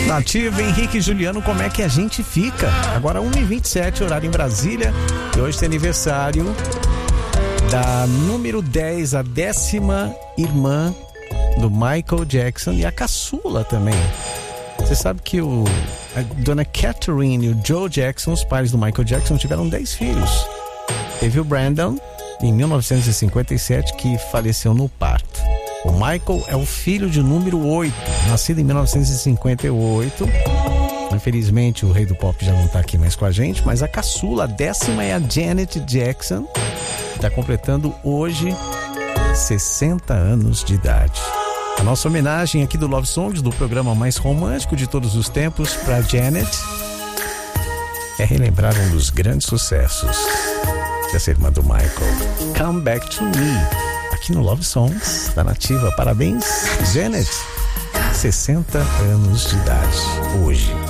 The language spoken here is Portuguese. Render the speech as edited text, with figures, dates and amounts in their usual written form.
Nativa, Henrique e Juliano, como é que a gente fica? Agora 1h27, horário em Brasília. E hoje tem aniversário da número 10, a 10ª irmã do Michael Jackson e a caçula também. Você sabe que a dona Catherine e o Joe Jackson, os pais do Michael Jackson, tiveram 10 filhos. Teve o Brandon, em 1957, que faleceu no parto. O Michael é o filho de número 8, nascido em 1958. Infelizmente o rei do pop já não está aqui mais com a gente, mas a caçula, a 10ª, é a Janet Jackson, que está completando hoje 60 anos de idade. A nossa homenagem aqui do Love Songs, do programa mais romântico de todos os tempos, para Janet, é relembrar um dos grandes sucessos dessa irmã do Michael, Come Back to Me, aqui no Love Songs da Nativa. Parabéns, Janet, 60 anos de idade hoje.